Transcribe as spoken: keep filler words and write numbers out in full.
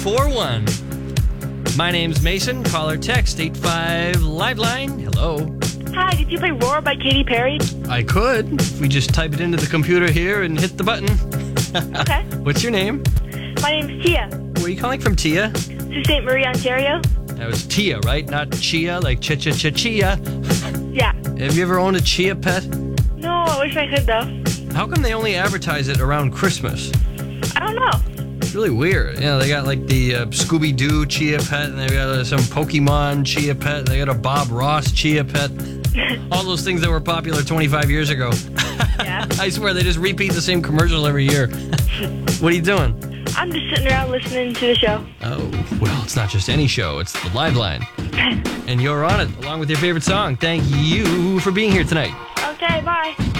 four one. My name's Mason. Call or text eight five Liveline. Hello. Hi, did you play Roar by Katy Perry? I could. If we just type it into the computer here and hit the button. Okay. What's your name? My name's Tia. Where are you calling from, Tia? To Saint Marie, Ontario? That was Tia, right? Not Chia, like cha-cha-cha-chia. Yeah. Have you ever owned a chia pet? No, I wish I could, though. How come they only advertise it around Christmas? I don't know. It's really weird. You know, they got like the uh, Scooby-Doo chia pet, and they got uh, some Pokemon chia pet, and they got a Bob Ross chia pet. All those things that were popular twenty-five years ago. Yeah. I swear, they just repeat the same commercial every year. What are you doing? I'm just sitting around listening to the show. Oh, well, it's not just any show. It's the Live Line. And you're on it, along with your favorite song. Thank you for being here tonight. Okay, bye.